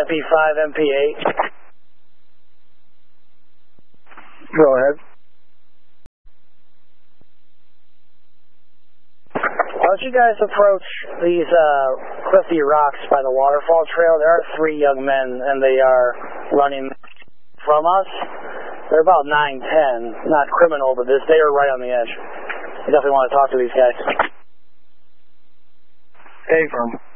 MP5, MP8. Go ahead. Why don't you guys approach these cliffy rocks by the waterfall trail? There are 3 young men, and they are running from us. They're about 9, 10. Not criminal, but they are right on the edge. You definitely want to talk to these guys. Hey, firm.